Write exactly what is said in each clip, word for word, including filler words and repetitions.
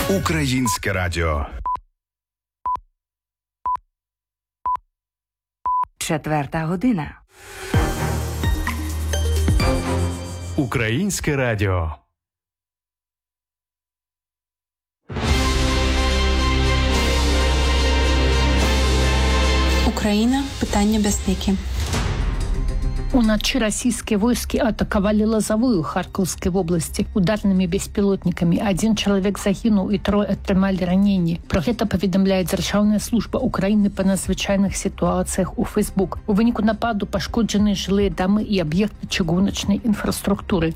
Українське радіо. Четверта година. Українське радіо. Украина. Питання безпеки. Уночі российские войски атаковали Лозовую Харьковской области ударными беспилотниками. Один человек загинул и трое отрымали ранения. Про это поведомляет Державная служба Украины по надзвичайных ситуациях у Facebook. У выніку нападу пошкоджены жилые дома и объекты чыгуночной инфраструктуры.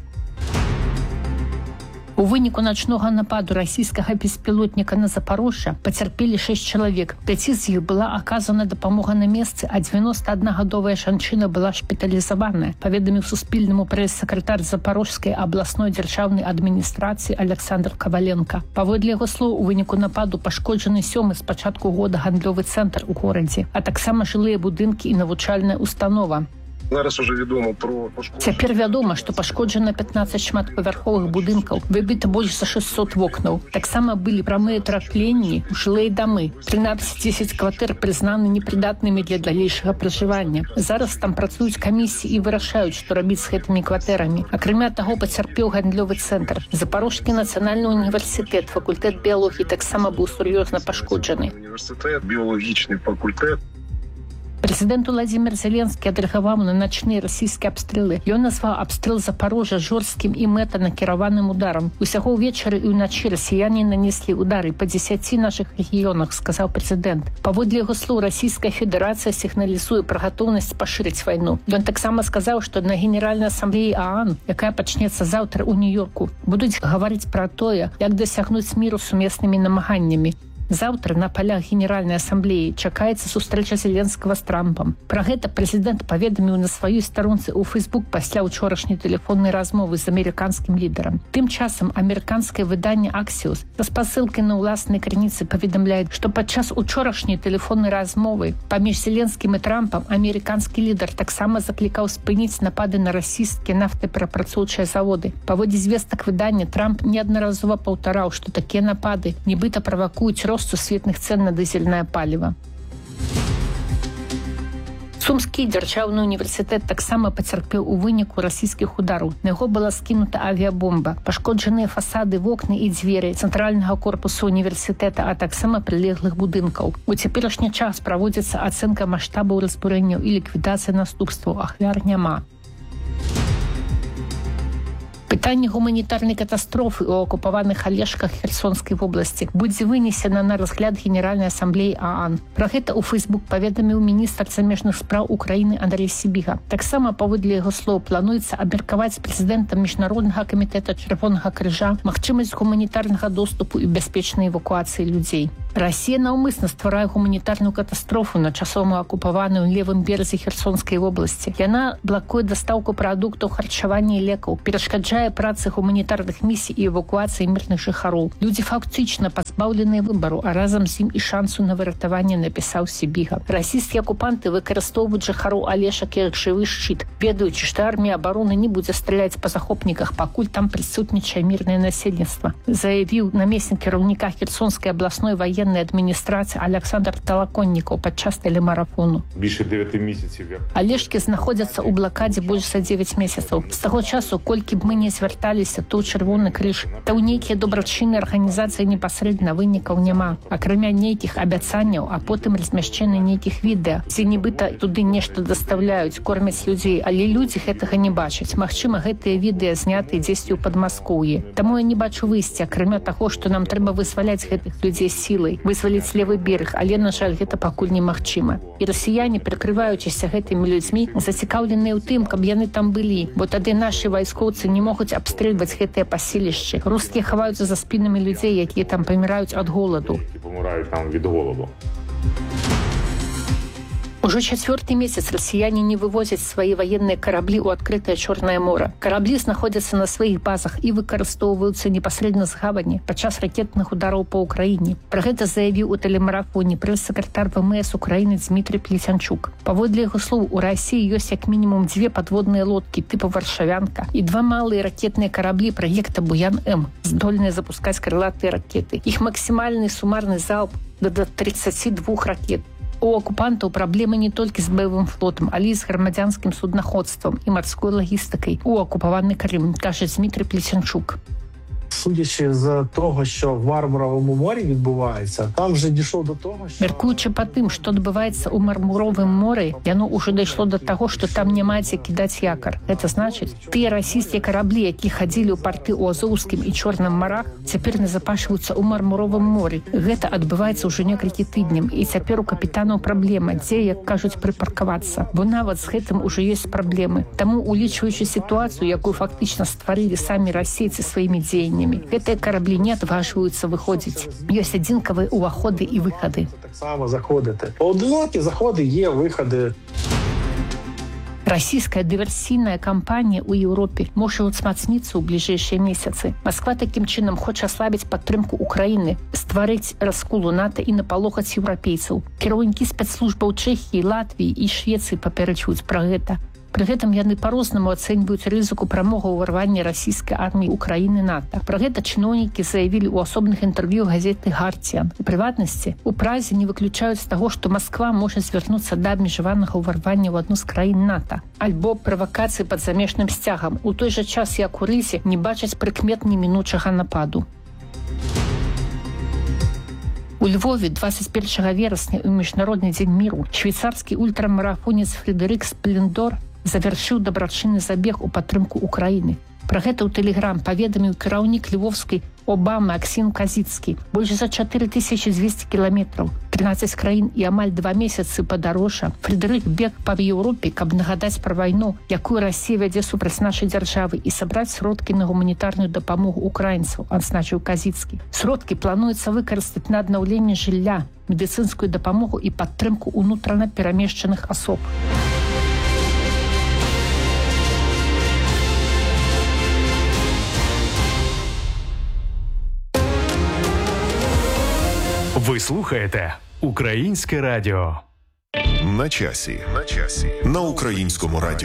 У выніку ночного нападу российского беспилотника на Запорожье потерпели шесть человек. Пяти из них была оказана допомога на месте, а девяностаоднагадовая жанчына была шпитализована, поведомил Суспільному пресс-секретарь Запорожской областной державной администрации Александр Коваленко. Паводле его слов, у выніку нападу пошкоджены сёмы с пачатку года гандлёвый центр у городе, а таксама жилые будынки и навучальная установа. Зараз уже відомо про пошкодження. Цяпер вядома, што пашкоджана пятнадцать шматпавярховых будынкаў, выбіта больш за шестьсот вокнаў. Таксама былі прамыя трапленні ў жылыя дамы. тринадцать десять кватэр прызнаны непрыдатнымі для далейшага пражывання. Зараз там працуюць камісіі і вырашаюць, што рабіць з гэтымі кватэрамі. Акрамя таго, пацярпеў гандлёвы цэнтр. Запорожскі нацыянальны універсітэт, факультэт біялогіі таксама быў сур'ёзна пашкоджаны. Універсітэт, біялагічны факультэт. Президент Владимир Зеленский адрэагаваў на начныя расійскія абстрэлы. Ён назваў абстрэл Запорожжя жорсткім і мэтанакіраваным ударам. Усяго ўвечары і ўначы расіяне нанеслі удары па дзесяці нашых рэгіёнах, сказаў прэзідэнт. Паводле яго слоў, Расійская Федэрацыя сігналізуе пра гатоўнасць пашырыць вайну. Ён таксама сказаў, што на Генеральнай асамблеі ААН, якая пачнецца заўтра ў Нью-Йорку, будуць гаварыць пра тое, як дасягнуць міру сумеснымі намаганнямі. Завтра на полях Генеральной Ассамблеи чакаецца сустрэча Зеленскага з Трампам. Пра гэта прэзідэнт паведаміў на сваёй старонцы ў Facebook пасля ўчорашняй тэлефоннай размовы з амерыканскім лідарам. Тым часам амерыканскае выданне Axios са спасылкай на ўласнай крыніцы паведамляе, што падчас учорашняй тэлефоннай размовы паміж Зеленскім і Трампам амерыканскі лідар таксама заклікаў спыніць напады на расійскія нафтаперапрацоўчыя заводы. Паводле звестак выдання, Трамп неаднаразова паўтараў, што такія напады нібыта правакуюць рост сусветных цен на дызельнае паліва. Сумскі дзяржаўны універсітэт таксама пацярпеў у выніку расійскіх удараў. На яго была скінута авіябомба. Пашкоджаныя фасады, вокны і дзверы цэнтральнага корпусу універсітэта, а таксама прылеглых будынкаў. У цяперашні час праводзіцца ацэнка маштабаў разбурэнняў і ліквідацыя наступстваў. Ахвяр няма. Пытанне гуманітарнай катастрофы ў акупаваных Алешках Херсонскай вобласці будзе вынесена на разгляд Генеральнай Ассамблеі ААН. Пра гэта ў Facebook паведаміў міністр замежных спраў Украіны Андрей Сібіга. Таксама, паводле яго слоў, плануецца абмеркаваць з прэзідэнтам Міжнароднага камітэта Чырвонага крыжа магчымасць гуманітарнага доступу і бяспечнай эвакуацыі людзей. Расія наўмысна стварае гуманітарную катастрофу на часова акупаваную левым беразе Херсонскай вобласці. Яна блакуе дастаўку прадуктаў харчавання і лекаў, перашкаджае працы гуманітарных місій і эвакуацыі мірных жыхароў. Людзі фактычна пазбаўленыя выбару, а разам з ім і шансу на выратаванне, напісаў Сібіга. Расійскія акупанты выкарыстоўваюць жыхароў Алешак як жывы шчыт, ведаючы, што армія абароны не будзе страляць па захопніках, пакуль там прысутнічае мірнае насельніцтва, заявіў намеснік кіраўніка Херсонскай абласной ваеннай адміністрацыі Александр Талаконнікаў падчас тэлемарафону. Більше дев'яти місяців. Алешкі знаходзяцца ў блакадзе больш за дзевяць месяцаў. З таго часу, колькі б мы не звярталіся то ў Чырвоны крыж, то ў нейкія добрачынныя арганізацыі непасрэдна вынікаў няма. Акрамя нейкіх абяцанняў, а потым размяшчэння нейкіх відэа, дзе нібыта туды нешта дастаўляюць, кормяць людзей, але людзі гэтага не бачаць. Магчыма, гэтыя відэа знятыя дзесьці ў Падмаскоўі. Таму я не бачу выйсця, акрамя таго, што нам трэба вызваляць гэтых людзей сілай, вызваліць левы бераг, але, на жаль, гэта пакуль немагчыма. І расіяне, прыкрываючыся гэтымі людзьмі, зацікаўленыя ў тым, каб яны там былі, бо тады нашы вайскоўцы не могуць абстрэльваць гэтыя паселішчы. Рускія хаваюцца за спінамі людзей, якія там паміраюць ад голаду. Паміраюць там від голаду. Уже четвертый месяц россияне не вывозят свои военные корабли у открытое Черное море. Корабли находятся на своих базах и выкарыстоўваюцца непосредственно з гавані падчас ракетных удараў по Украине. Про гэта заявіў у тэлемарафоне прэс-сакратар ВМС Украины Дмитрий Плетянчук. Паводле яго слоў, у России есть як минимум две подводные лодки типа «Варшавянка» и два малые ракетные корабли проекта «Буян-М», здольные запускать крылатые ракеты. Их максимальный суммарный залп до тридцати двух ракет. У акупантаў праблемы не толькі з баявым флотам, але і з грамадзянскім суднаходствам і марской лагістыкай у акупаваны Крым, каже Дмитрий Плетянчук. Судячи з того, що в Мармуровому морі відбувається, там вже дійшло до того, що... Мяркуючы па тым, што адбываецца ў Мармуровым моры, яно ўжо дайшло до таго, што там няма дзе кідаць якар. Гэта значыць, тыя расійскія караблі, які хадзілі ў парты ў Азоўскім і Чорным марах, цяпер назапашваюцца ў Мармуровым моры. Гэта адбываецца ўжо некалькі тыдняў, і цяпер у капітанаў праблема, дзе, як кажуць, прыпаркавацца. Бо нават з гэтым ужо ёсць праблемы. Таму, улічваючы сітуацыю, якую фактычна стварылі самі расейцы сваімі дзеяннямі, гэтыя караблі не адважваюцца выходзіць. Ёсць адзінкавыя ўваходы і выхады. Так само заходити. Поодинокі заходи є, виходи. Российская диверсійная кампанія ў Еўропе можа ўцмацніцца ў бліжэйшыя месяцы. Москва такім чынам хоча аслабіць падтрымку Украіны, стварыць раскол у НАТО і напалохаць еўрапейцаў. Кіраўнікі спецслужбаў Чэхіі, Латвіі і Швецыі папярэджваюць пра гэта. Пры гэтым яны па-рознаму ацэньваюць рызыку прамога ўварвання расійскай арміі Украіны НАТО. Пра гэта чыноўнікі заявілі ў асобных інтэрв'ю газеты «Гардзіан». У прыватнасці, у празе не выключаюць таго, што Москва можа звярнуцца да абмежаванага ўварвання ў адну з краін НАТО. Альбо правакацыі пад замежным сцягам. У той жа час, як у рысе, не бачаць прыкмет немінучага нападу. У Львове двадцать первого верасня ў Міжнародны дзень міру швейцарскі ультрамарафонец Фредерик Сплендор завяршыў дабрачынны забег у падтрымку Украіны. Пра гэта ў Тэлеграм паведаміў кіраўнік львовскай ОБА Максім Казіцкі. Больш за чатыры тысячы дзвесце кіламетраў, трынаццаць краін і амаль два месяцы падарожжа. Фредерик бег па Еўропе, каб нагадаць пра вайну, якую Расія вядзе супраць нашай дзяржавы, і сабраць сродкі на гуманітарную дапамогу украінцаў, адзначыў Казіцкі. Сродкі плануецца выкарыстаць на аднаўленне жылля, медыцынскую дапамогу і падтрымку ўнутрана перамешчаных асоб. Ви слухаєте Українське радіо. На часі. На часі. На Українському радіо.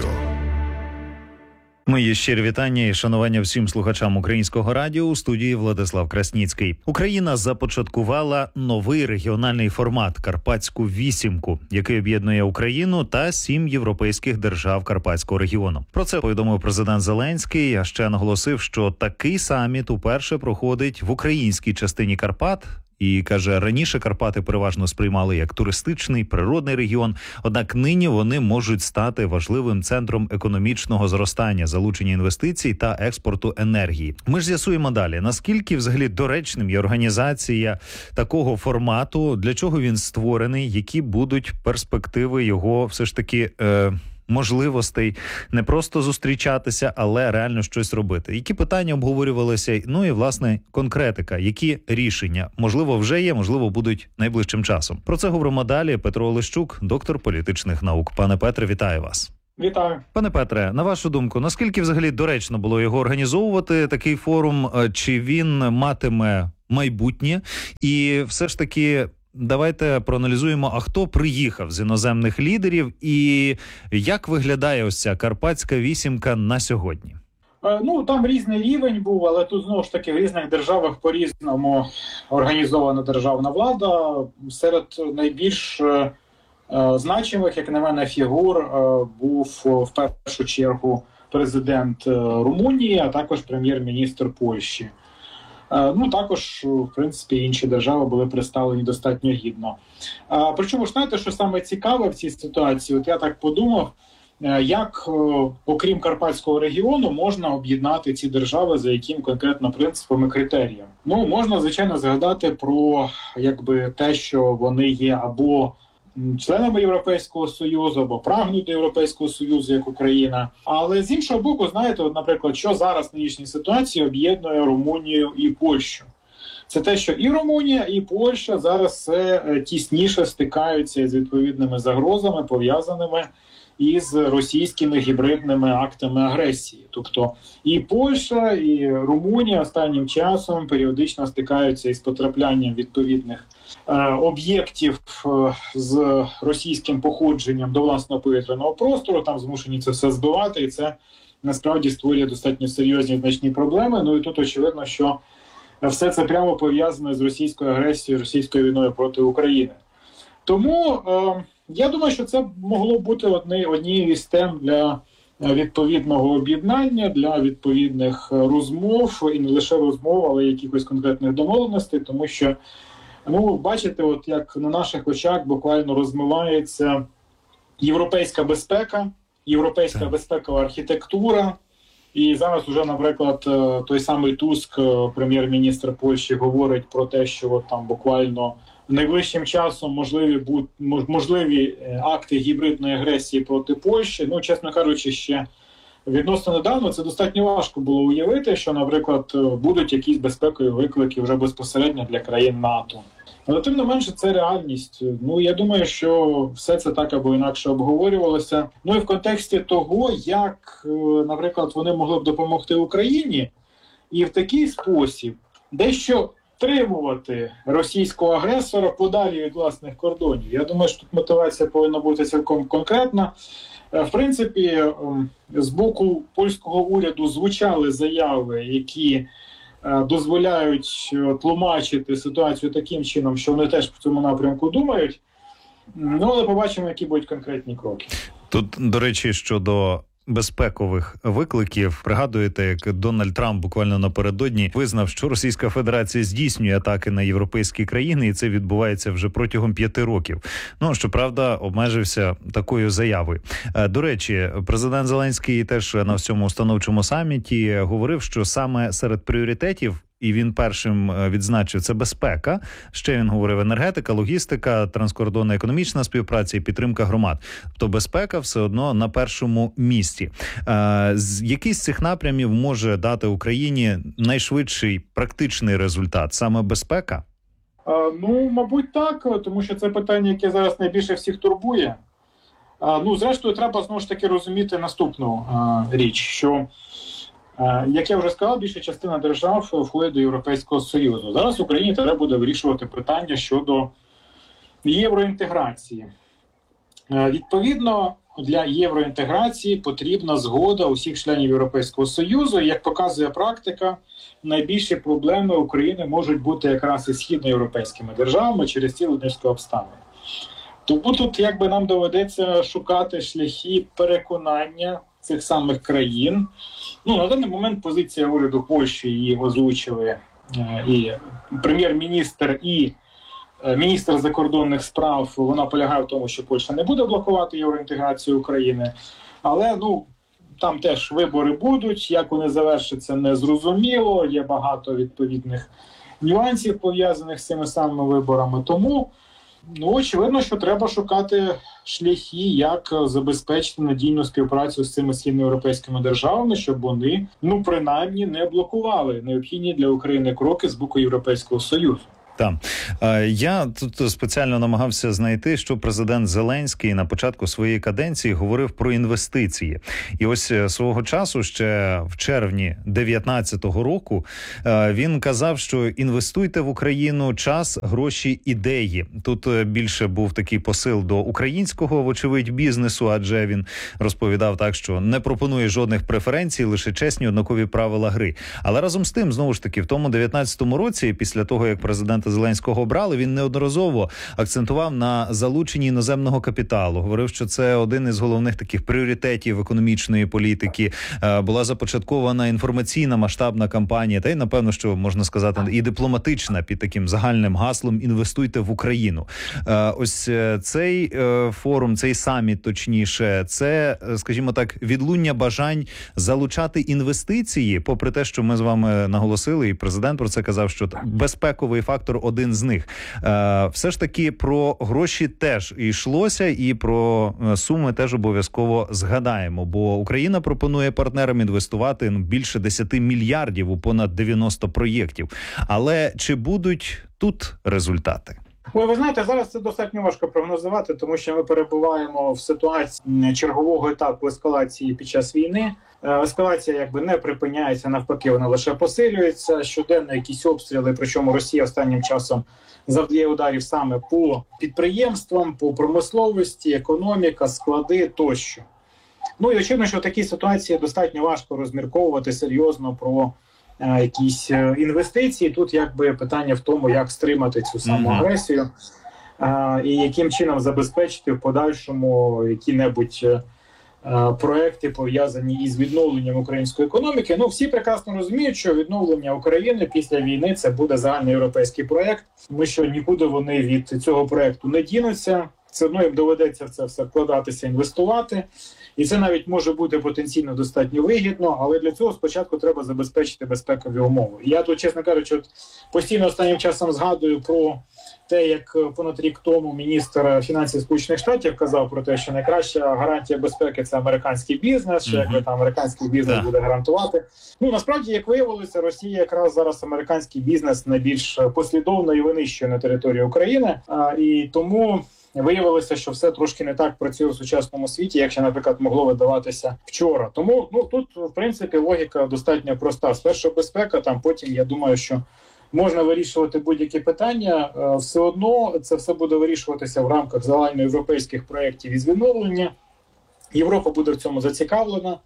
Мої щирі вітання і шанування всім слухачам Українського радіо. У студії Владислав Красніцький. Україна започаткувала новий регіональний формат «Карпатську вісімку», який об'єднує Україну та сім європейських держав Карпатського регіону. Про це повідомив президент Зеленський, а ще наголосив, що такий саміт уперше проходить в українській частині Карпат. І, каже, раніше Карпати переважно сприймали як туристичний, природний регіон, однак нині вони можуть стати важливим центром економічного зростання, залучення інвестицій та експорту енергії. Ми ж з'ясуємо далі, наскільки взагалі доречним є організація такого формату, для чого він створений, які будуть перспективи його все ж таки... Е- можливостей не просто зустрічатися, але реально щось робити. Які питання обговорювалися, ну і, власне, конкретика, які рішення, можливо, вже є, можливо, будуть найближчим часом. Про це говоримо далі. Петро Олещук, доктор політичних наук. Пане Петре, вітаю вас. Вітаю. Пане Петре, на вашу думку, наскільки взагалі доречно було його організовувати, такий форум, чи він матиме майбутнє? І все ж таки... Давайте проаналізуємо, а хто приїхав з іноземних лідерів і як виглядає ось ця Карпатська вісімка на сьогодні? Ну, там різний рівень був, але тут, знову ж таки, в різних державах по-різному організована державна влада. Серед найбільш е, значимих, як на мене, фігур е, був в першу чергу президент Румунії, а також прем'єр-міністр Польщі. Ну, також, в принципі, інші держави були представлені достатньо гідно. Причому, ж знаєте, що саме цікаве в цій ситуації? От я так подумав, як, окрім Карпатського регіону, можна об'єднати ці держави за яким конкретно принципом і критеріям. Ну, можна, звичайно, згадати про, якби, те, що вони є або членами Європейського Союзу, або прагнуть до Європейського Союзу, як Україна. Але з іншого боку, знаєте, от, наприклад, що зараз в нинішній ситуації об'єднує Румунію і Польщу? це те, що і Румунія, і Польща зараз все тісніше стикаються з відповідними загрозами, пов'язаними із російськими гібридними актами агресії. Тобто і Польща, і Румунія останнім часом періодично стикаються із потраплянням відповідних е, об'єктів е, з російським походженням до власного повітряного простору, там змушені це все збивати, і це насправді створює достатньо серйозні значні проблеми. Ну і тут очевидно, що все це прямо пов'язане з російською агресією, російською війною проти України. Тому е, я думаю, що це могло бути одні, однією із тем для відповідного об'єднання, для відповідних розмов, і не лише розмов, але й якихось конкретних домовленостей, тому що, ну, бачите, от як на наших очах буквально розмивається європейська безпека, європейська так. безпекова архітектура. І зараз вже, наприклад, той самий Туск, прем'єр-міністр Польщі, говорить про те, що от там буквально найближчим часом можливі будуть можливі акти гібридної агресії проти Польщі. Ну, чесно кажучи, ще відносно недавно це достатньо важко було уявити, що, наприклад, будуть якісь безпекові виклики вже безпосередньо для країн НАТО. Але тим не менше це реальність. Ну, я думаю, що все це так або інакше обговорювалося. Ну і в контексті того, як, наприклад, вони могли б допомогти Україні, і в такий спосіб дещо стримувати російського агресора подалі від власних кордонів. Я думаю, що тут мотивація повинна бути цілком конкретна. В принципі, з боку польського уряду звучали заяви, які дозволяють тлумачити ситуацію таким чином, що вони теж в цьому напрямку думають. Ну, але побачимо, які будуть конкретні кроки. Тут, до речі, щодо безпекових викликів, пригадуєте, як Дональд Трамп буквально напередодні визнав, що Російська Федерація здійснює атаки на європейські країни, і це відбувається вже протягом п'яти років. Ну, щоправда, обмежився такою заявою. До речі, президент Зеленський теж на всьому установчому саміті говорив, що саме серед пріоритетів, і він першим відзначив, це безпека. Ще він говорив енергетика, логістика, транскордонна економічна співпраця і підтримка громад. Тобто безпека все одно на першому місці. Який з цих напрямів може дати Україні найшвидший практичний результат? Саме безпека? Ну, мабуть, так, тому що це питання, яке зараз найбільше всіх турбує. Ну, зрештою, треба знову ж таки розуміти наступну річ, що, як я вже сказав, більша частина держав входить до Європейського Союзу. Зараз Україні треба буде вирішувати питання щодо євроінтеграції. Відповідно, для євроінтеграції потрібна згода усіх членів Європейського Союзу. І, як показує практика, найбільші проблеми України можуть бути якраз із східноєвропейськими державами через ці одночасні обставини. Тому тут якби нам доведеться шукати шляхи переконання цих самих країн. Ну, на даний момент позиція уряду Польщі, її озвучили і прем'єр-міністр, і міністр закордонних справ. Вона полягає в тому, що Польща не буде блокувати євроінтеграцію України. Але, ну, там теж вибори будуть, як вони завершаться, не зрозуміло. Є багато відповідних нюансів, пов'язаних з цими самими виборами. Тому, ну, очевидно, що треба шукати шляхи, як забезпечити надійну співпрацю з цими східноєвропейськими державами, щоб вони, ну, принаймні, не блокували необхідні для України кроки з боку Європейського Союзу. Так. Я тут спеціально намагався знайти, що президент Зеленський на початку своєї каденції говорив про інвестиції. І ось свого часу, ще в червні дев'ятнадцятого року, він казав, що інвестуйте в Україну час, гроші, ідеї. Тут більше був такий посил до українського, вочевидь, бізнесу, адже він розповідав так, що не пропонує жодних преференцій, лише чесні однакові правила гри. Але разом з тим, знову ж таки, в тому дев'ятнадцятому році, після того, як президент Зеленського обрали, він неодноразово акцентував на залученні іноземного капіталу. Говорив, що це один із головних таких пріоритетів економічної політики. Була започаткована інформаційна масштабна кампанія, та й, напевно, що можна сказати, і дипломатична під таким загальним гаслом «Інвестуйте в Україну». Ось цей форум, цей саміт, точніше, це, скажімо так, відлуння бажань залучати інвестиції, попри те, що ми з вами наголосили, і президент про це казав, що безпековий фактор патріотизатор один з них. Е, все ж таки про гроші теж йшлося, і про суми теж обов'язково згадаємо, бо Україна пропонує партнерам інвестувати ну, більше десяти мільярдів у понад дев'яносто проєктів. Але чи будуть тут результати? Ой, ви знаєте, зараз це достатньо важко прогнозувати, тому що ми перебуваємо в ситуації чергового етапу ескалації під час війни. Ескалація якби не припиняється, навпаки, вона лише посилюється. Щоденно якісь обстріли, причому Росія останнім часом завдає ударів саме по підприємствам, по промисловості, економіка, склади тощо. Ну і очевидно, що в такій ситуації достатньо важко розмірковувати серйозно про а, якісь інвестиції. Тут якби питання в тому, як стримати цю саму агресію а, і яким чином забезпечити в подальшому які-небудь а, проекти, пов'язані із відновленням української економіки. Ну, всі прекрасно розуміють, що відновлення України після війни – це буде загальноєвропейський проект, тому що нікуди вони від цього проекту не дінуться. Все одно їм доведеться в це все вкладатися, інвестувати. І це навіть може бути потенційно достатньо вигідно, але для цього спочатку треба забезпечити безпекові умови. Я тут, чесно кажучи, постійно останнім часом згадую про те, як понад рік тому міністр фінансів Сполучених Штатів казав про те, що найкраща гарантія безпеки – це американський бізнес, що якби там американський бізнес буде гарантувати. Ну, насправді, як виявилося, Росія якраз зараз американський бізнес найбільш послідовно і винищує на території України. А, і тому виявилося, що все трошки не так працює в сучасному світі, як ще, наприклад, могло видаватися вчора. Тому ну тут, в принципі, логіка достатньо проста. Спершу безпека, там потім, я думаю, що можна вирішувати будь-які питання. Все одно це все буде вирішуватися в рамках загальноєвропейських проєктів із відновлення. Європа буде в цьому зацікавлена.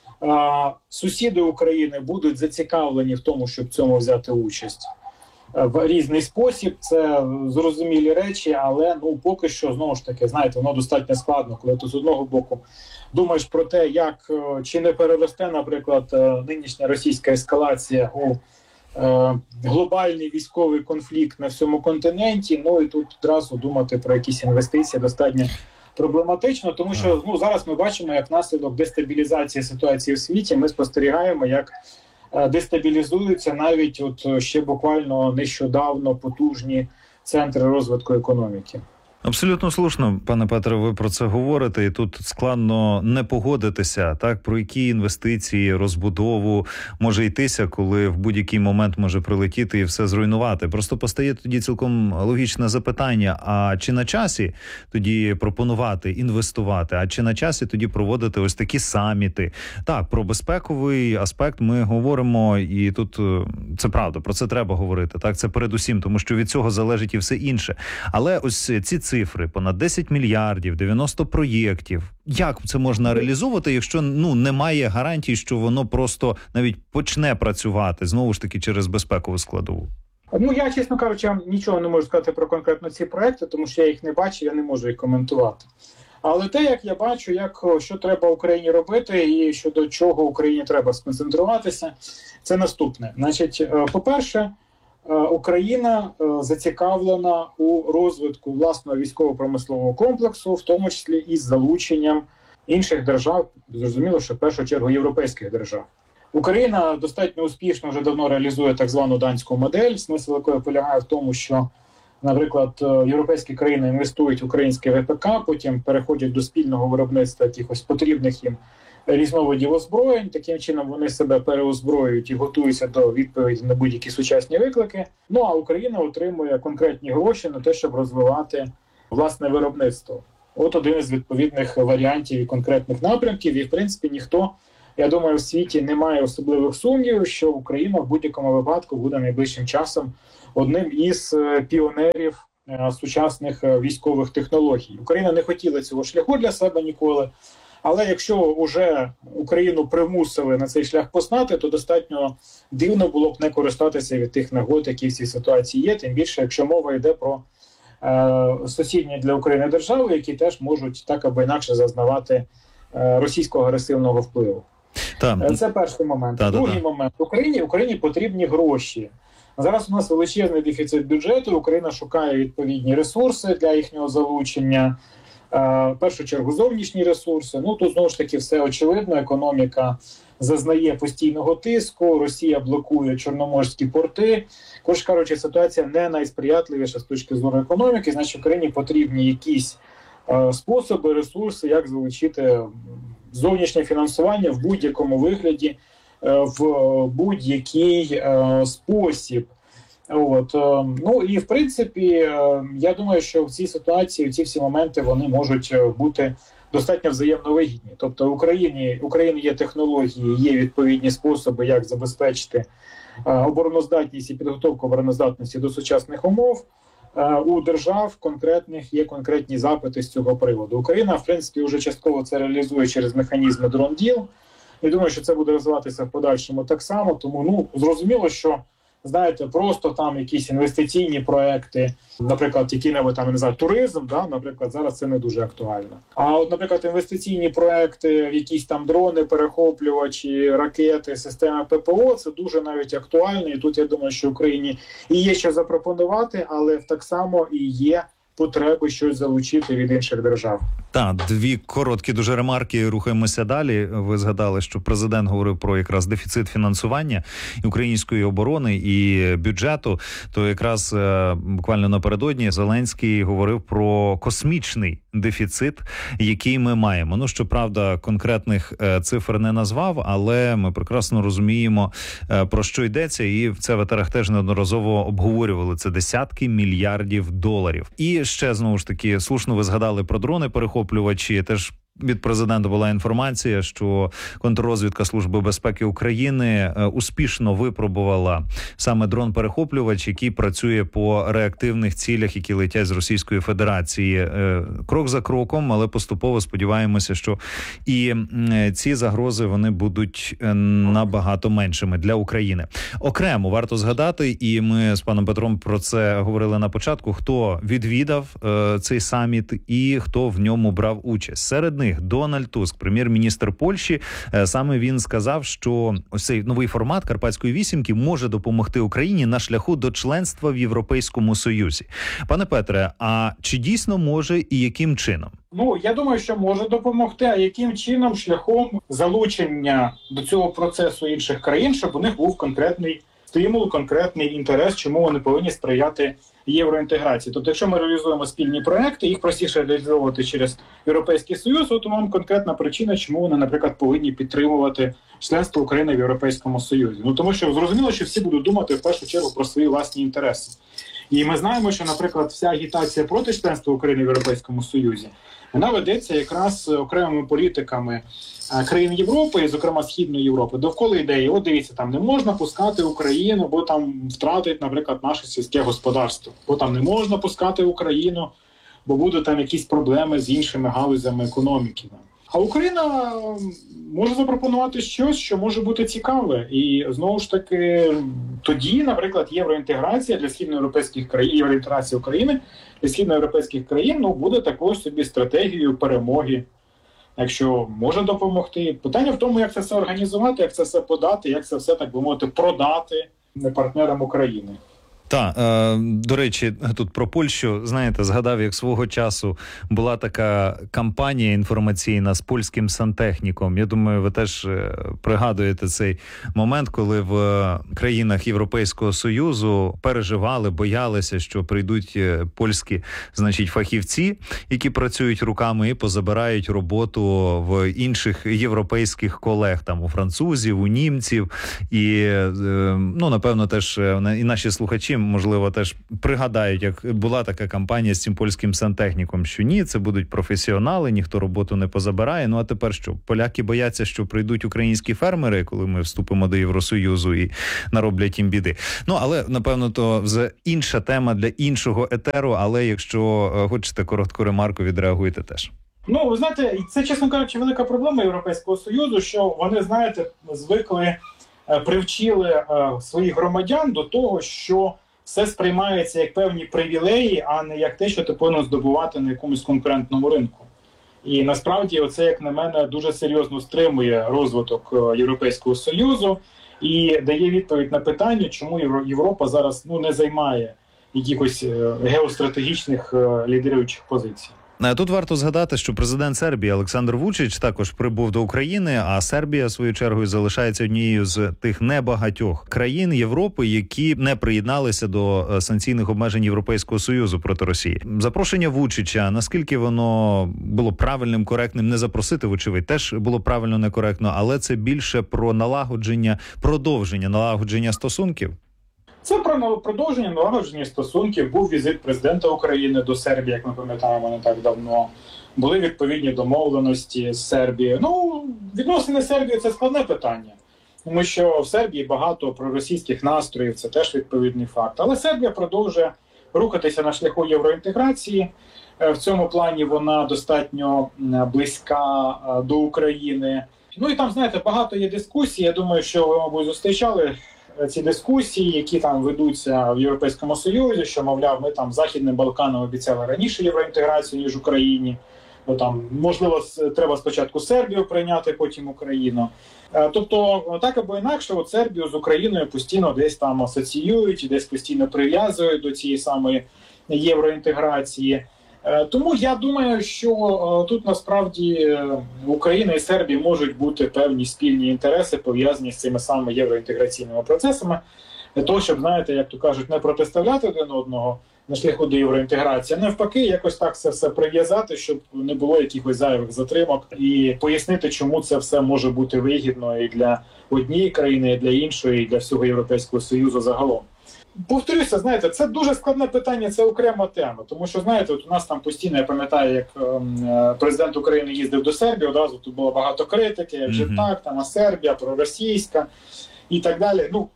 Сусіди України будуть зацікавлені в тому, щоб в цьому взяти участь в різний спосіб. Це зрозумілі речі, але ну поки що, знову ж таки, знаєте, воно достатньо складно, коли ти з одного боку думаєш про те, як чи не переросте, наприклад, нинішня російська ескалація у е, глобальний військовий конфлікт на всьому континенті, ну і тут одразу думати про якісь інвестиції достатньо проблематично, тому що ну зараз ми бачимо, як наслідок дестабілізації ситуації в світі, ми спостерігаємо, як дестабілізуються навіть от ще буквально нещодавно потужні центри розвитку економіки. Абсолютно слушно, пане Петре, ви про це говорите, і тут складно не погодитися, так, про які інвестиції, розбудову може йтися, коли в будь-який момент може прилетіти і все зруйнувати. Просто постає тоді цілком логічне запитання, а чи на часі тоді пропонувати, інвестувати, а чи на часі тоді проводити ось такі саміти? Так, про безпековий аспект ми говоримо, і тут це правда, про це треба говорити, так, це передусім, тому що від цього залежить і все інше. Але ось ці цифри, понад десять мільярдів, дев'яносто проєктів. Як це можна реалізовувати, якщо ну немає гарантій, що воно просто навіть почне працювати, знову ж таки, через безпекову складову? Ну, я, чесно кажучи, нічого не можу сказати про конкретно ці проекти, тому що я їх не бачу, я не можу їх коментувати. Але те, як я бачу, як що треба Україні робити і щодо чого Україні треба сконцентруватися, це наступне. Значить, по-перше, Україна зацікавлена у розвитку власного військово-промислового комплексу, в тому числі із залученням інших держав, зрозуміло, що в першу чергу європейських держав. Україна достатньо успішно вже давно реалізує так звану данську модель, смисл якої полягає в тому, що, наприклад, європейські країни інвестують в українське ВПК, потім переходять до спільного виробництва якихось потрібних їм різновидів озброєнь. Таким чином вони себе переозброюють і готуються до відповіді на будь-які сучасні виклики. Ну а Україна отримує конкретні гроші на те, щоб розвивати власне виробництво. От один із відповідних варіантів і конкретних напрямків. І в принципі ніхто, я думаю, в світі не має особливих сумнівів, що Україна в будь-якому випадку буде найближчим часом одним із піонерів сучасних військових технологій. Україна не хотіла цього шляху для себе ніколи. Але якщо вже Україну примусили на цей шлях постати, то достатньо дивно було б не користатися від тих нагод, які в цій ситуації є, тим більше, якщо мова йде про е, сусідні для України держави, які теж можуть так або інакше зазнавати е, російського агресивного впливу. Там. Це перший момент. Та, Другий та, та. момент. Україні, Україні потрібні гроші. Зараз у нас величезний дефіцит бюджету, Україна шукає відповідні ресурси для їхнього залучення. В першу чергу зовнішні ресурси. Ну тут знову ж таки все очевидно. Економіка зазнає постійного тиску. Росія блокує чорноморські порти. Коротше кажучи, ситуація не найсприятливіша з точки зору економіки. Значить, Україні потрібні якісь е, способи, ресурси, як залучити зовнішнє фінансування в будь-якому вигляді, е, в будь-який е, спосіб. От, ну і в принципі, я думаю, що в цій ситуації, в ці всі моменти, вони можуть бути достатньо взаємно вигідні. Тобто в Україні, Україні є технології, є відповідні способи, як забезпечити обороноздатність і підготовку обороноздатності до сучасних умов. У держав конкретних є конкретні запити з цього приводу. Україна, в принципі, вже частково це реалізує через механізми дрон-діл. Я думаю, що це буде розвиватися в подальшому так само. Тому, ну, зрозуміло, що знаєте, просто там якісь інвестиційні проекти, наприклад, які-небудь там, не знаю, туризм, да, наприклад, зараз це не дуже актуально. А от, наприклад, інвестиційні проекти, якісь там дрони, перехоплювачі, ракети, системи ППО, це дуже навіть актуально. І тут я думаю, що Україні і є що запропонувати, але так само і є потреби щось залучити від інших держав. Так, дві короткі дуже ремарки, рухаємося далі. Ви згадали, що президент говорив про якраз дефіцит фінансування української оборони і бюджету, то якраз е, буквально напередодні Зеленський говорив про космічний дефіцит, який ми маємо. Ну, щоправда, конкретних е, цифр не назвав, але ми прекрасно розуміємо, е, про що йдеться, і в це в етерах теж неодноразово обговорювали. Це десятки мільярдів доларів. І ще, знову ж таки, слушно ви згадали про дрони перехоплювачі, теж від президента була інформація, що контррозвідка Служби безпеки України успішно випробувала саме дрон-перехоплювач, який працює по реактивних цілях, які летять з Російської Федерації. Крок за кроком, але поступово сподіваємося, що і ці загрози вони будуть набагато меншими для України. Окремо варто згадати, і ми з паном Петром про це говорили на початку, хто відвідав цей саміт і хто в ньому брав участь. Серед них Дональд Туск, прем'єр-міністр Польщі. Саме він сказав, що ось цей новий формат Карпатської вісімки може допомогти Україні на шляху до членства в Європейському Союзі. Пане Петре, а чи дійсно може і яким чином? Ну, я думаю, що може допомогти, а яким чином? Шляхом залучення до цього процесу інших країн, щоб у них був конкретний стимул, конкретний інтерес, чому вони повинні сприяти євроінтеграції. Тобто, якщо ми реалізуємо спільні проекти, їх простіше реалізовувати через Європейський Союз, от вам конкретна причина, чому вони, наприклад, повинні підтримувати членство України в Європейському Союзі. Ну, тому що зрозуміло, що всі будуть думати в першу чергу про свої власні інтереси. І ми знаємо, що, наприклад, вся агітація проти членства України в Європейському Союзі, вона ведеться якраз окремими політиками країн Європи, і, зокрема, Східної Європи, довкола ідеї, от дивіться, там не можна пускати Україну, бо там втратить, наприклад, наше сільське господарство, бо там не можна пускати Україну, бо будуть там якісь проблеми з іншими галузями економіки. А Україна може запропонувати щось, що може бути цікаве. І, знову ж таки, тоді, наприклад, євроінтеграція для східноєвропейських країн, євроінтеграція України для східноєвропейських країн, ну, буде такою собі стратегією перемоги, якщо може допомогти. Питання в тому, як це все організувати, як це все подати, як це все, так би мовити, продати партнерам України. Так, е, до речі, тут про Польщу, знаєте, згадав, як свого часу була така кампанія інформаційна з польським сантехніком. Я думаю, ви теж пригадуєте цей момент, коли в країнах Європейського Союзу переживали, боялися, що прийдуть польські, значить, фахівці, які працюють руками і позабирають роботу в інших європейських колег, там, у французів, у німців. І, ну, напевно, теж і наші слухачі, можливо, теж пригадають, як була така кампанія з цим польським сантехніком, що ні, це будуть професіонали, ніхто роботу не позабирає. Ну, а тепер що? Поляки бояться, що прийдуть українські фермери, коли ми вступимо до Євросоюзу і нароблять їм біди. Ну, але, напевно, то вже інша тема для іншого етеру, але якщо хочете коротку ремарку, відреагуйте теж. Ну, ви знаєте, це, чесно кажучи, велика проблема Європейського Союзу, що вони, знаєте, звикли, привчили е, своїх громадян до того, що все сприймається як певні привілеї, а не як те, що ти повинен здобувати на якомусь конкурентному ринку. І насправді оце, як на мене, дуже серйозно стримує розвиток Європейського Союзу і дає відповідь на питання, чому Європа зараз, ну, не займає якихось геостратегічних лідируючих позицій. Тут варто згадати, що президент Сербії Олександр Вучич також прибув до України, а Сербія, своєю чергою, залишається однією з тих небагатьох країн Європи, які не приєдналися до санкційних обмежень Європейського Союзу проти Росії. Запрошення Вучича, наскільки воно було правильним, коректним, не запросити, вочевидь, теж було правильно, некоректно, але це більше про налагодження, продовження налагодження стосунків? Це про продовження налагодження стосунків. Був візит президента України до Сербії, як ми пам'ятаємо, не так давно. Були відповідні домовленості з Сербією. Ну, відносини Сербії – це складне питання. Тому що в Сербії багато проросійських настроїв, це теж відповідний факт. Але Сербія продовжує рухатися на шляху євроінтеграції. В цьому плані вона достатньо близька до України. Ну і там, знаєте, багато є дискусій. Я думаю, що ви, мабуть, зустрічали ці дискусії, які там ведуться в Європейському Союзі, що, мовляв, ми там Західним Балканам обіцяли раніше євроінтеграцію, ніж Україні. Бо там, можливо, треба спочатку Сербію прийняти, потім Україну. Тобто, так або інакше, от Сербію з Україною постійно десь там асоціюють, десь постійно прив'язують до цієї самої євроінтеграції. Тому я думаю, що тут насправді Україна і Сербія можуть бути певні спільні інтереси, пов'язані з цими самими євроінтеграційними процесами, для того, щоб, знаєте, як то кажуть, не протиставляти один одного на шляху до євроінтеграції, а навпаки, якось так це все прив'язати, щоб не було якихось зайвих затримок, і пояснити, чому це все може бути вигідно і для однієї країни, і для іншої, і для всього Європейського Союзу загалом. Повторюся, знаєте, це дуже складне питання, це окрема тема. Тому що, знаєте, от у нас там постійно, я пам'ятаю, як е, президент України їздив до Сербії, одразу тут було багато критики, як же mm-hmm. так, там, а Сербія, проросійська і так далі. Ну,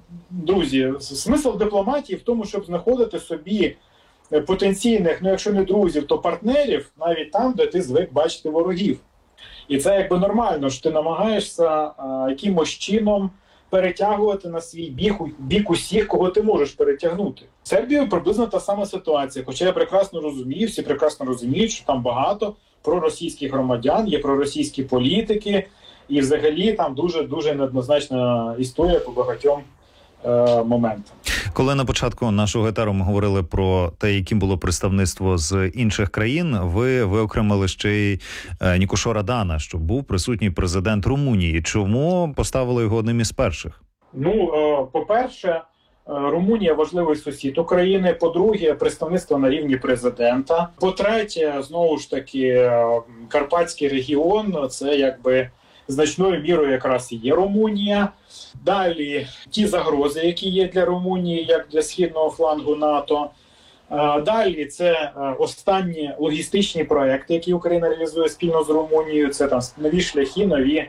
друзі, смисл дипломатії в тому, щоб знаходити собі потенційних, ну якщо не друзів, то партнерів, навіть там, де ти звик бачити ворогів. І це якби нормально, що ти намагаєшся а, якимось чином перетягувати на свій бік, бік усіх, кого ти можеш перетягнути. Сербією приблизно та сама ситуація, хоча я прекрасно розумію, всі прекрасно розуміють, що там багато проросійських громадян, є проросійські політики, і взагалі там дуже-дуже неоднозначна історія по багатьом е, моментам. Коли на початку нашого етеру ми говорили про те, яким було представництво з інших країн, ви виокремили ще й Нікошо Радана, що був присутній президент Румунії. Чому поставили його одним із перших? Ну, по-перше, Румунія важливий сусід України. По-друге, представництво на рівні президента. По-третє, знову ж таки, Карпатський регіон – це якби значною мірою якраз і є Румунія. Далі ті загрози, які є для Румунії, як для східного флангу НАТО. Далі це останні логістичні проекти, які Україна реалізує спільно з Румунією. Це там нові шляхи, нові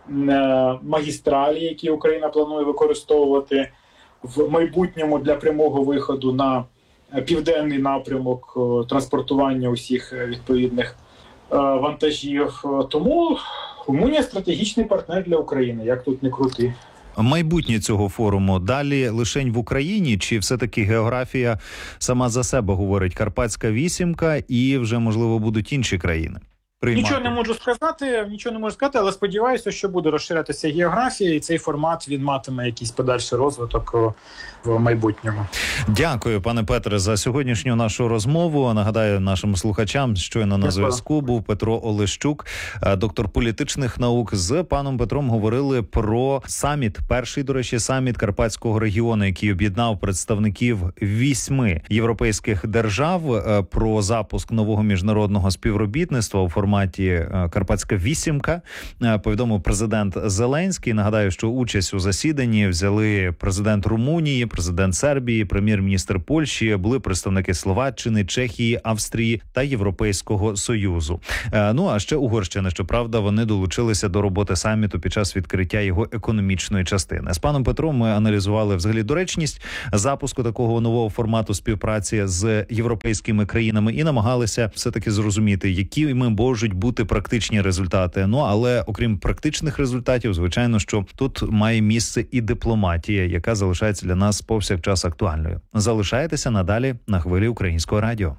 магістралі, які Україна планує використовувати в майбутньому для прямого виходу на південний напрямок транспортування усіх відповідних вантажів. Тому Румунія – стратегічний партнер для України, як тут не крути. Майбутнє цього форуму далі лишень в Україні, чи все-таки географія сама за себе говорить? Карпатська вісімка і вже, можливо, будуть інші країни приймати? Нічого не можу сказати, нічого не можу сказати, але сподіваюся, що буде розширятися географія, і цей формат, він матиме якийсь подальший розвиток в майбутньому. Дякую, пане Петре, за сьогоднішню нашу розмову. Нагадаю нашим слухачам, щойно на зв'язку був Петро Олещук, доктор політичних наук. З паном Петром говорили про саміт, перший, до речі, саміт Карпатського регіону, який об'єднав представників вісьми європейських держав, про запуск нового міжнародного співробітництва у форматі Карпатська вісімка. Повідомив президент Зеленський. Нагадаю, що участь у засіданні взяли президент Румунії, президент Сербії, прем'єр-міністр Польщі, були представники Словаччини, Чехії, Австрії та Європейського Союзу. Ну, а ще Угорщина, щоправда, вони долучилися до роботи саміту під час відкриття його економічної частини. З паном Петром ми аналізували взагалі доречність запуску такого нового формату співпраці з європейськими країнами і намагалися все-таки зрозуміти, які ми можуть бути практичні результати. Ну, але окрім практичних результатів, звичайно, що тут має місце і дипломатія, яка залишається для нас повсякчас актуальною. Залишайтеся надалі на хвилі Українського радіо.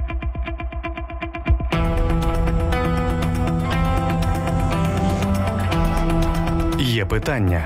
Є питання.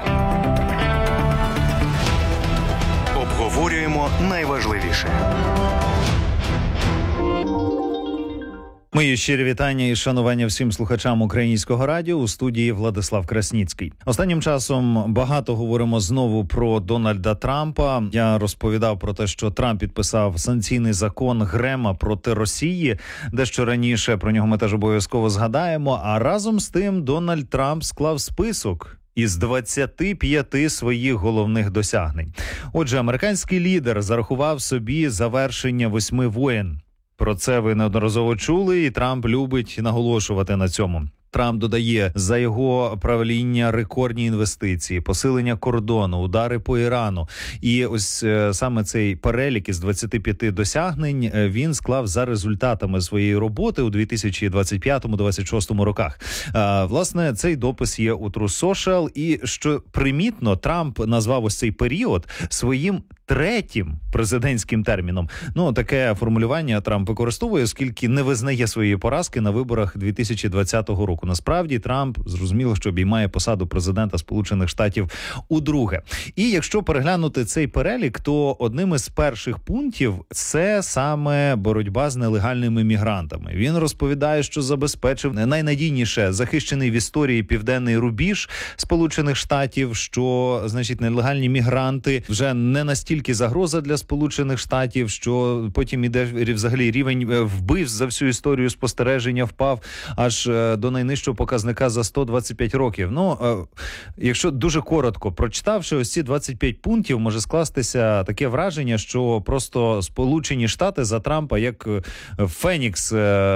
Обговорюємо найважливіше. Мої щирі вітання і шанування всім слухачам Українського радіо. У студії Владислав Красніцький. Останнім часом багато говоримо знову про Дональда Трампа. Я розповідав про те, що Трамп підписав санкційний закон Грема проти Росії. Дещо раніше про нього ми теж обов'язково згадаємо. А разом з тим Дональд Трамп склав список із двадцяти п'яти своїх головних досягнень. Отже, американський лідер зарахував собі завершення восьми воєн. Про це ви неодноразово чули, і Трамп любить наголошувати на цьому. Трамп додає, за його правління рекордні інвестиції, посилення кордону, удари по Ірану. І ось е, саме цей перелік із двадцяти п'яти досягнень е, він склав за результатами своєї роботи у дві тисячі двадцять п'ятому - двадцять шостому роках. Е, власне, цей допис є у Truth Social, і що примітно, Трамп назвав ось цей період своїм третім президентським терміном. Ну, таке формулювання Трамп використовує, оскільки не визнає своєї поразки на виборах дві тисячі двадцятого року. Насправді, Трамп, зрозуміло, що обіймає посаду президента Сполучених Штатів удруге. І якщо переглянути цей перелік, то одним із перших пунктів це саме боротьба з нелегальними мігрантами. Він розповідає, що забезпечив найнадійніше захищений в історії південний рубіж Сполучених Штатів, що, значить, нелегальні мігранти вже не настільки Тільки загроза для Сполучених Штатів, що потім іде взагалі рівень вбивств за всю історію спостереження впав аж до найнижчого показника за сто двадцять п'ять років. Ну, якщо дуже коротко прочитавши ось ці двадцять п'ять пунктів, може скластися таке враження, що просто Сполучені Штати за Трампа як фенікс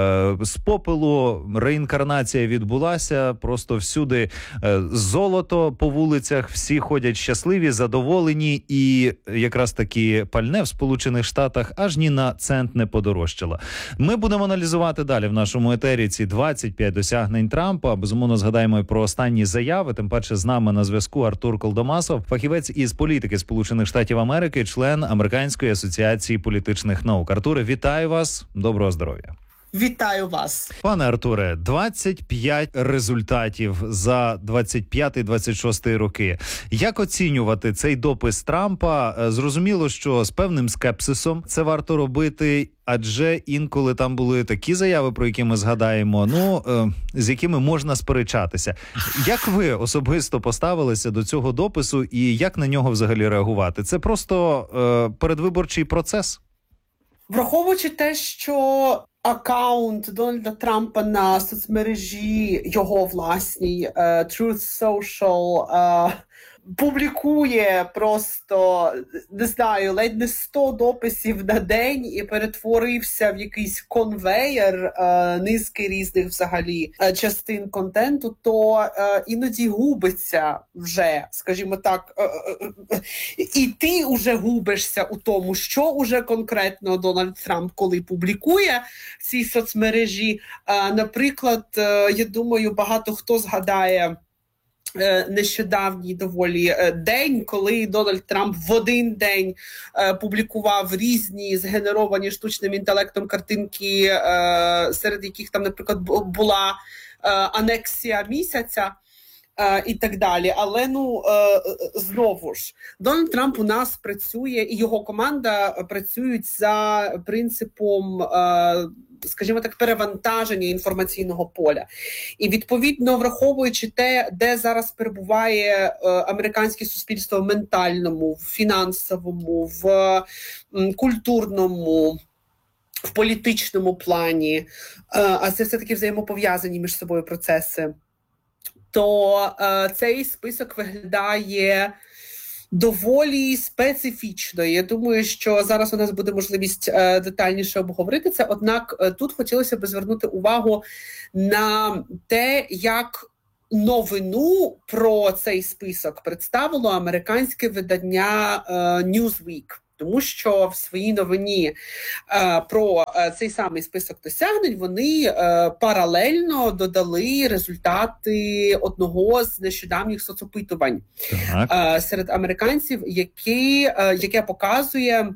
з попелу, реінкарнація відбулася, просто всюди золото по вулицях, всі ходять щасливі, задоволені, і якраз таки пальне в Сполучених Штатах аж ні на цент не подорожчало. Ми будемо аналізувати далі в нашому етері ці двадцять п'ять досягнень Трампа. Безумовно, згадаємо і про останні заяви. Тим паче з нами на зв'язку Артур Колдомасов, фахівець із політики Сполучених Штатів Америки, член Американської асоціації політичних наук. Артуре, вітаю вас. Доброго здоров'я. Вітаю вас. Пане Артуре, двадцять п'ять результатів за двадцять п'ятий - двадцять шостий роки. Як оцінювати цей допис Трампа? Зрозуміло, що з певним скепсисом це варто робити, адже інколи там були такі заяви, про які ми згадаємо, ну, з якими можна сперечатися. Як ви особисто поставилися до цього допису і як на нього взагалі реагувати? Це просто е, передвиборчий процес? Враховуючи те, що акаунт Дональда Трампа на соцмережі його власній uh, Truth Social uh, публікує просто, не знаю, ледь не сто дописів на день і перетворився в якийсь конвеєр е, низки різних взагалі е, частин контенту, то е, іноді губиться вже, скажімо так, е, е, е, і ти вже губишся у тому, що уже конкретно Дональд Трамп коли публікує в цій соцмережі. Е, наприклад, е, я думаю, багато хто згадає нещодавній доволі день, коли Дональд Трамп в один день е, публікував різні згенеровані штучним інтелектом картинки, е, серед яких там, наприклад, була е, анексія місяця е, і так далі. Але, ну, е, знову ж, Дональд Трамп у нас працює, і його команда працюють за принципом е, скажімо так, перевантаження інформаційного поля. І, відповідно, враховуючи те, де зараз перебуває е, американське суспільство в ментальному, в фінансовому, в м, культурному, в політичному плані, е, а це все-таки взаємопов'язані між собою процеси, то е, цей список виглядає доволі специфічно. Я думаю, що зараз у нас буде можливість е, детальніше обговорити це, однак е, тут хотілося б звернути увагу на те, як новину про цей список представило американське видання е, Newsweek. Тому що в своїй новині е, про е, цей самий список досягнень вони е, паралельно додали результати одного з нещодавніх соцопитувань е, серед американців, які, е, яке показує,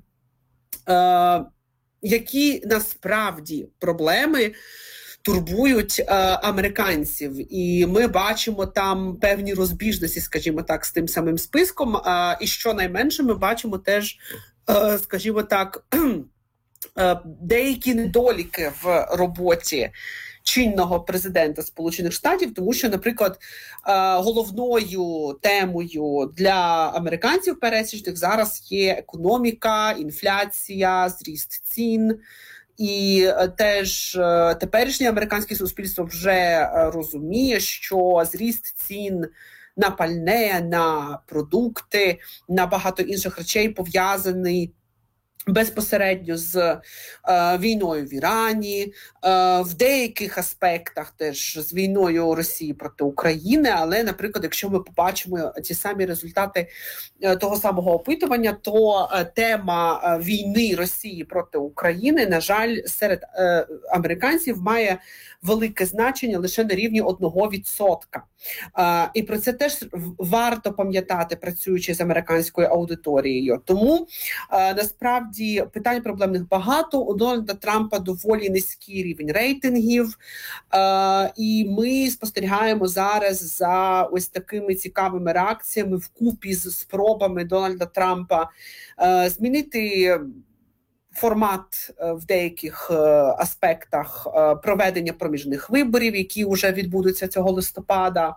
е, які насправді проблеми турбують е, американців. І ми бачимо там певні розбіжності, скажімо так, з тим самим списком. Е, і щонайменше ми бачимо теж, скажімо так, деякі недоліки в роботі чинного президента Сполучених Штатів, тому що, наприклад, головною темою для американців пересічних зараз є економіка, інфляція, зріст цін. І теж теперішнє американське суспільство вже розуміє, що зріст цін на пальне, на продукти, на багато інших речей пов'язаний безпосередньо з е, війною в Ірані, е, в деяких аспектах теж з війною Росії проти України, але, наприклад, якщо ми побачимо ті самі результати е, того самого опитування, то е, тема е, війни Росії проти України, на жаль, серед е, американців має велике значення лише на рівні одного відсотка. Uh, і про це теж варто пам'ятати, працюючи з американською аудиторією. Тому uh, насправді питань проблемних багато. У Дональда Трампа доволі низький рівень рейтингів. Uh, і ми спостерігаємо зараз за ось такими цікавими реакціями вкупі з спробами Дональда Трампа uh, змінити формат в деяких аспектах проведення проміжних виборів, які вже відбудуться цього листопада.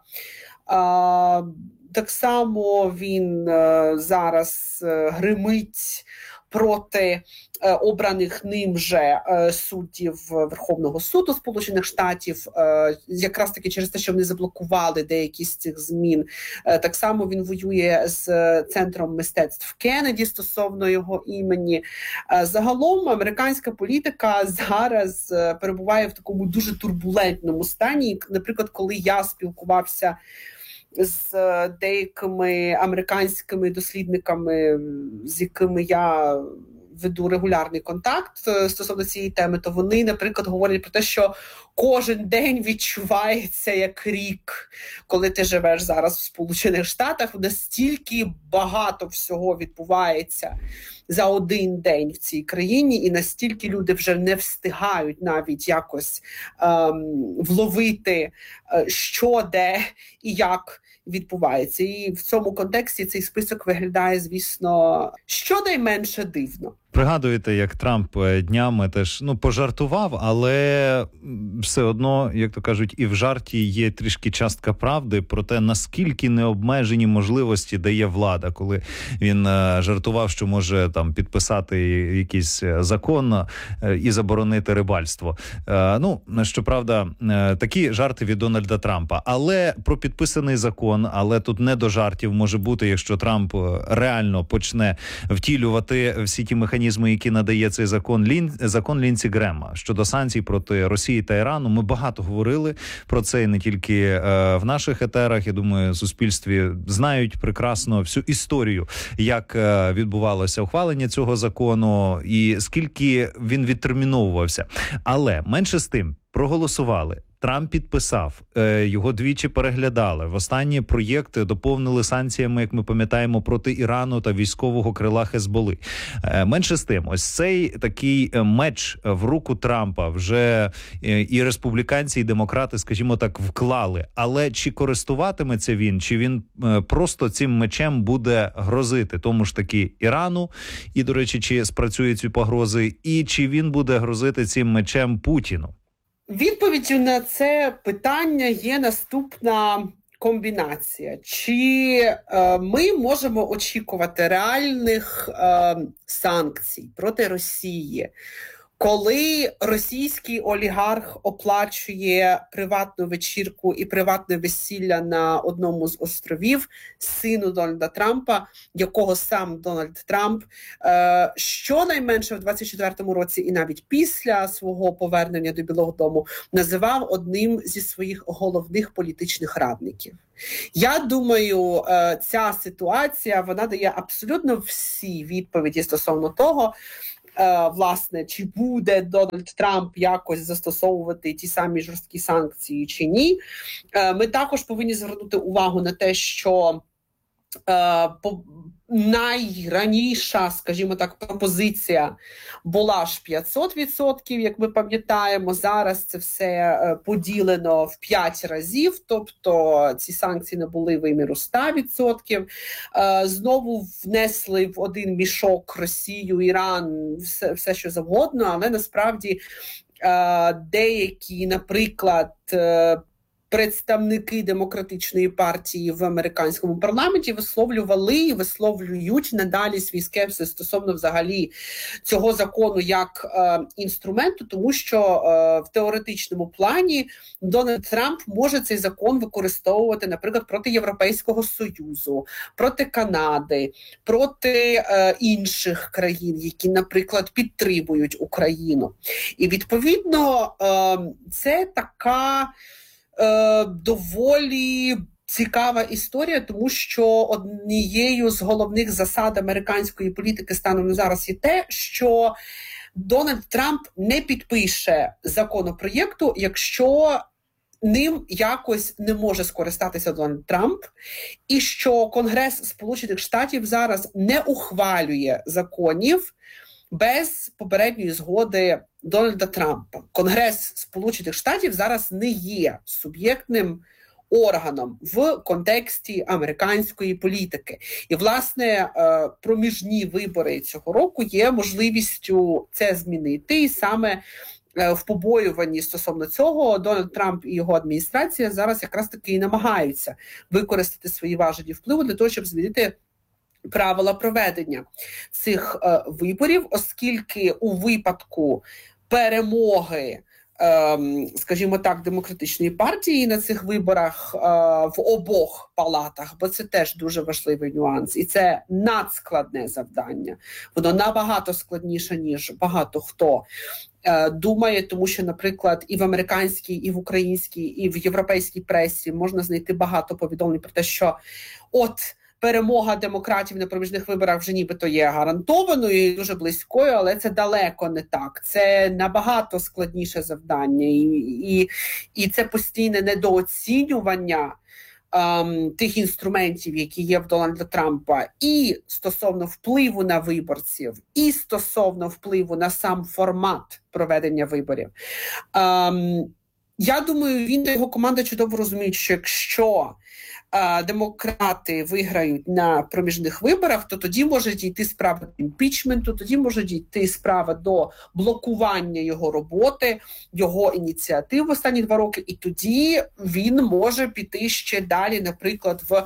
Так само він зараз гримить проти обраних ним же суддів Верховного суду Сполучених Штатів, якраз таки через те, що вони заблокували деякі з цих змін. Так само він воює з Центром мистецтв Кеннеді стосовно його імені. Загалом американська політика зараз перебуває в такому дуже турбулентному стані. Наприклад, коли я спілкувався з деякими американськими дослідниками, з якими я веду регулярний контакт стосовно цієї теми, то вони, наприклад, говорять про те, що кожен день відчувається як рік, коли ти живеш зараз в Сполучених Штатах. Настільки багато всього відбувається за один день в цій країні, і настільки люди вже не встигають навіть якось ем, вловити, що, де і як відбувається. І в цьому контексті цей список виглядає, звісно, щонайменше дивно. Пригадуєте, як Трамп днями теж ну пожартував, але все одно, як то кажуть, і в жарті є трішки частка правди про те, наскільки необмежені можливості дає влада, коли він жартував, що може там підписати якийсь закон і заборонити рибальство. Ну, щоправда, такі жарти від Дональда Трампа. Але про підписаний закон, але тут не до жартів може бути, якщо Трамп реально почне втілювати всі ті механізми, які надає цей закон, Лін... закон Лінсі Грема щодо санкцій проти Росії та Ірану. Ми багато говорили про це і не тільки е, в наших етерах. Я думаю, в суспільстві знають прекрасно всю історію, як е, відбувалося ухвалення цього закону і скільки він відтерміновувався. Але менше з тим, проголосували. Трамп підписав, його двічі переглядали. В останні проєкти доповнили санкціями, як ми пам'ятаємо, проти Ірану та військового крила Хезболи. Менше з тим, ось цей такий меч в руку Трампа вже і республіканці, і демократи, скажімо так, вклали. Але чи користуватиметься він, чи він просто цим мечем буде грозити тому ж таки Ірану, і, до речі, чи спрацюють ці погрози, і чи він буде грозити цим мечем Путіну? Відповіддю на це питання є наступна комбінація. Чи е, ми можемо очікувати реальних е, санкцій проти Росії, коли російський олігарх оплачує приватну вечірку і приватне весілля на одному з островів сину Дональда Трампа, якого сам Дональд Трамп е, щонайменше в двадцять четвертому році і навіть після свого повернення до Білого дому називав одним зі своїх головних політичних радників. Я думаю, е, ця ситуація, вона дає абсолютно всі відповіді стосовно того, власне, чи буде Дональд Трамп якось застосовувати ті самі жорсткі санкції чи ні. Ми також повинні звернути увагу на те, що е, по, найраніша, скажімо так, пропозиція була ж п'ятсот відсотків, як ми пам'ятаємо. Зараз це все поділено в п'ять разів, тобто ці санкції набули виміру сто відсотків. Знову внесли в один мішок Росію, Іран, все, все що завгодно, але насправді деякі, наприклад, представники демократичної партії в американському парламенті висловлювали і висловлюють надалі свій скепсис стосовно взагалі цього закону як е, інструменту, тому що е, в теоретичному плані Дональд Трамп може цей закон використовувати, наприклад, проти Європейського Союзу, проти Канади, проти е, інших країн, які, наприклад, підтримують Україну. І, відповідно, е, це така Е, доволі цікава історія, тому що однією з головних засад американської політики станом на зараз є те, що Дональд Трамп не підпише законопроєкту, якщо ним якось не може скористатися Дональд Трамп, і що Конгрес Сполучених Штатів зараз не ухвалює законів без попередньої згоди Дональда Трампа. Конгрес Сполучених Штатів зараз не є суб'єктним органом в контексті американської політики. І, власне, проміжні вибори цього року є можливістю це змінити. І саме в побоюванні стосовно цього Дональд Трамп і його адміністрація зараз якраз таки і намагаються використати свої важелі впливу для того, щоб змінити правила проведення цих е, виборів, оскільки у випадку перемоги, е, скажімо так, демократичної партії на цих виборах е, в обох палатах, бо це теж дуже важливий нюанс, і це надскладне завдання. Воно набагато складніше, ніж багато хто е, думає, тому що, наприклад, і в американській, і в українській, і в європейській пресі можна знайти багато повідомлень про те, що от перемога демократів на проміжних виборах вже нібито є гарантованою і дуже близькою, але це далеко не так. Це набагато складніше завдання. І, і, і це постійне недооцінювання ем, тих інструментів, які є в Дональда Трампа, і стосовно впливу на виборців, і стосовно впливу на сам формат проведення виборів. Ем, я думаю, він та його команда чудово розуміють, що якщо демократи виграють на проміжних виборах, то тоді може дійти справа до імпічменту, тоді може дійти справа до блокування його роботи, його ініціатив в останні два роки, і тоді він може піти ще далі, наприклад, в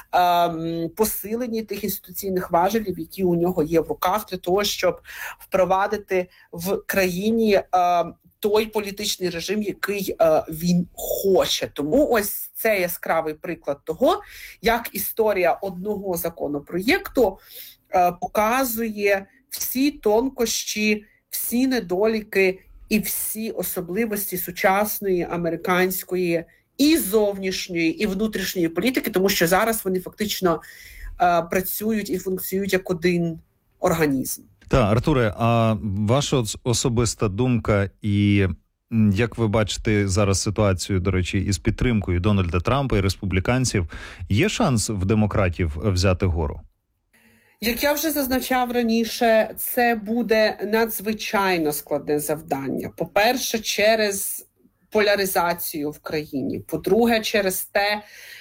ем, посиленні тих інституційних важелів, які у нього є в руках, для того, щоб впровадити в країні ем, той політичний режим, який е, він хоче. Тому ось це яскравий приклад того, як історія одного законопроєкту е, показує всі тонкощі, всі недоліки і всі особливості сучасної американської і зовнішньої, і внутрішньої політики, тому що зараз вони фактично е, працюють і функціонують як один організм. Так, Артуре, а ваша особиста думка і як ви бачите зараз ситуацію, до речі, із підтримкою Дональда Трампа і республіканців, є шанс в демократів взяти гору? Як я вже зазначав раніше, це буде надзвичайно складне завдання. По-перше, через поляризацію в країні. По-друге, через те,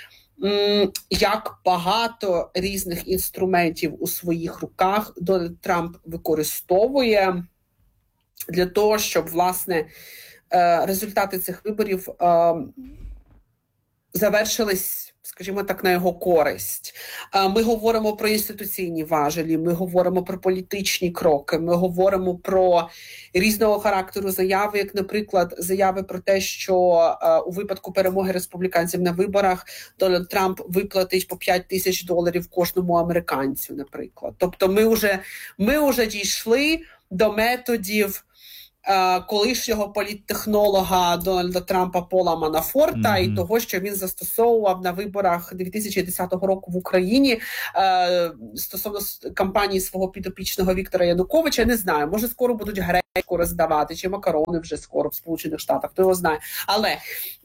як багато різних інструментів у своїх руках Дональд Трамп використовує для того, щоб, власне, результати цих виборів завершились, скажімо так, на його користь. Ми говоримо про інституційні важелі, ми говоримо про політичні кроки, ми говоримо про різного характеру заяви, як, наприклад, заяви про те, що у випадку перемоги республіканців на виборах Дональд Трамп виплатить по п'ять тисяч доларів кожному американцю, наприклад. Тобто ми вже, ми вже дійшли до методів колишнього політтехнолога Дональда Трампа Пола Манафорта mm-hmm. і того, що він застосовував на виборах дві тисячі десятого року в Україні стосовно кампанії свого підопічного Віктора Януковича. Не знаю, може скоро будуть гречку роздавати, чи макарони вже скоро в Сполучених Штатах, хто його знає. Але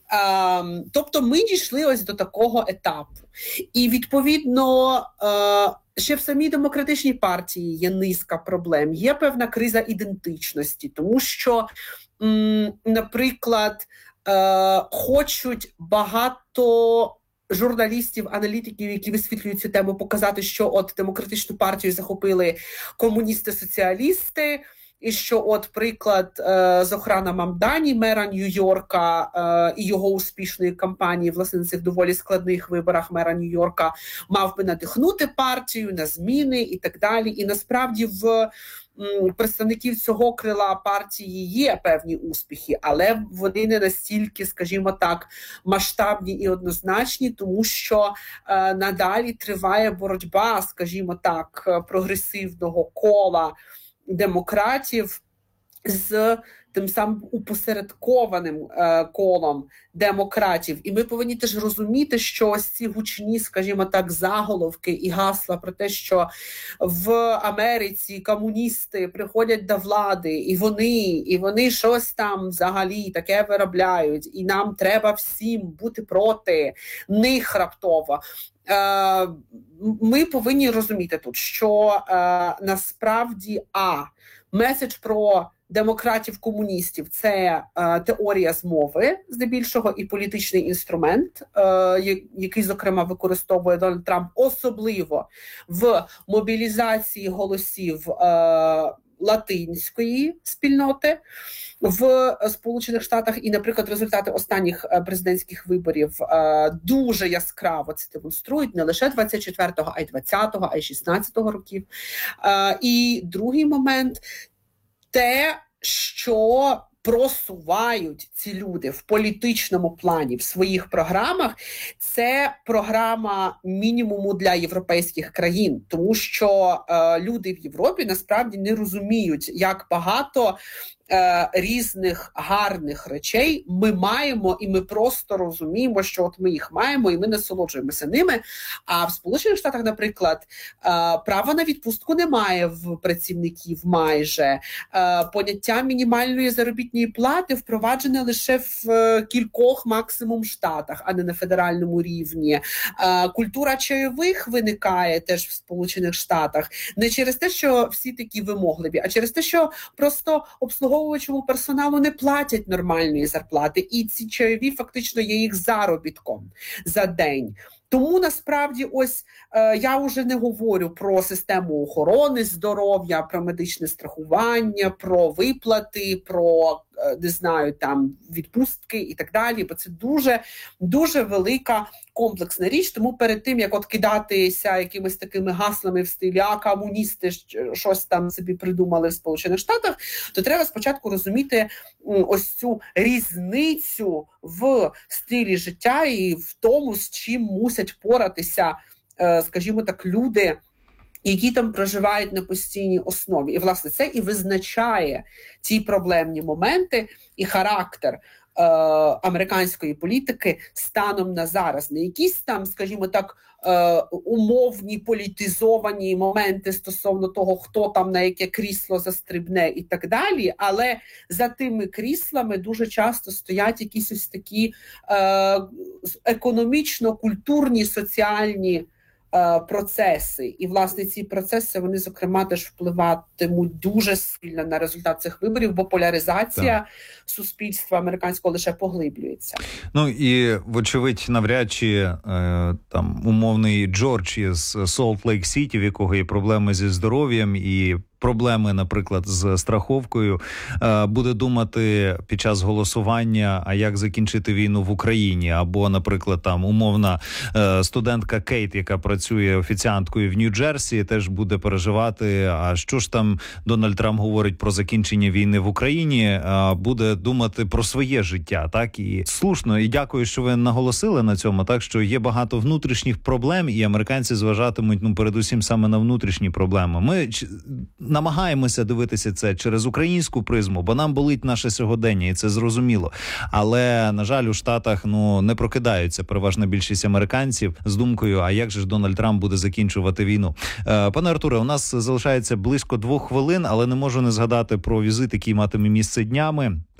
Uh, тобто ми дійшли ось до такого етапу. І, відповідно, uh, ще в самій демократичній партії є низка проблем. Є певна криза ідентичності, тому що, м, наприклад, uh, хочуть багато журналістів, аналітиків, які висвітлюють цю тему, показати, що от демократичну партію захопили комуністи-соціалісти, і що, от, приклад е, Зохрана Мамдані, мера Нью-Йорка, е, і його успішної кампанії, власне, на цих доволі складних виборах мера Нью-Йорка, мав би надихнути партію на зміни і так далі. І насправді в м, представників цього крила партії є певні успіхи, але вони не настільки, скажімо так, масштабні і однозначні, тому що е, надалі триває боротьба, скажімо так, прогресивного кола демократів з тим самим упосередкованим е, колом демократів. І ми повинні теж розуміти, що ось ці гучні, скажімо так, заголовки і гасла про те, що в Америці комуністи приходять до влади, і вони, і вони щось там взагалі таке виробляють, і нам треба всім бути проти них раптово. Е, ми повинні розуміти тут, що е, насправді, а, меседж про демократів-комуністів – це е, теорія змови, здебільшого, і політичний інструмент, е, який, зокрема, використовує Дональд Трамп, особливо в мобілізації голосів е, латинської спільноти в Сполучених Штатах. І, наприклад, результати останніх президентських виборів е, дуже яскраво це демонструють, не лише двадцять четвертого, а й двадцятого, а й шістнадцятого років. Е, і другий момент – те, що просувають ці люди в політичному плані в своїх програмах, це програма мінімуму для європейських країн, тому що е, люди в Європі насправді не розуміють, як багато е, різних гарних речей ми маємо, і ми просто розуміємо, що от ми їх маємо, і ми насолоджуємося ними. А в Сполучених Штатах, наприклад, е, права на відпустку немає в працівників майже. Е, поняття мінімальної заробітної плати впроваджене лише в е, кількох максимум штатах, а не на федеральному рівні. Е, культура чайових виникає теж в Сполучених Штатах не через те, що всі такі вимогливі, а через те, що просто обслуговуючому персоналу не платять нормальної зарплати, і ці чайові фактично є їх заробітком за день. Тому, насправді, ось е, я вже не говорю про систему охорони здоров'я, про медичне страхування, про виплати, про, е, не знаю, там, відпустки і так далі, бо це дуже, дуже велика комплексна річ. Тому перед тим, як от кидатися якимись такими гаслами в стилі «а комуністи щось там собі придумали в Сполучених Штатах», то треба спочатку розуміти ось цю різницю в стилі життя і в тому, з чим мусять поратися, скажімо так, люди, які там проживають на постійній основі. І, власне, це і визначає ті проблемні моменти і характер е, американської політики станом на зараз. Не якісь там, скажімо так, е, умовні політизовані моменти стосовно того, хто там на яке крісло застрибне і так далі, але за тими кріслами дуже часто стоять якісь ось такі е, економічно-культурні, соціальні процеси. І, власне, ці процеси, вони, зокрема, теж впливатимуть дуже сильно на результат цих виборів, бо поляризація так. суспільства американського лише поглиблюється. Ну і, вочевидь, навряд чи е, там умовний Джордж із Солт-Лейк-Сіті, в якого є проблеми зі здоров'ям і проблеми, наприклад, з страховкою, буде думати під час голосування, а як закінчити війну в Україні, або, наприклад, там умовна студентка Кейт, яка працює офіціанткою в Нью-Джерсі, теж буде переживати, а що ж там Дональд Трамп говорить про закінчення війни в Україні, буде думати про своє життя, так? І слушно, і дякую, що ви наголосили на цьому, так, що є багато внутрішніх проблем, і американці зважатимуть, ну, передусім саме на внутрішні проблеми. Ми намагаємося дивитися це через українську призму, бо нам болить наше сьогодення, і це зрозуміло. Але, на жаль, у Штатах ну не прокидаються переважна більшість американців з думкою, а як же ж Дональд Трамп буде закінчувати війну. Е, пане Артуре, у нас залишається близько двох хвилин, але не можу не згадати про візит, який матиме місце днями.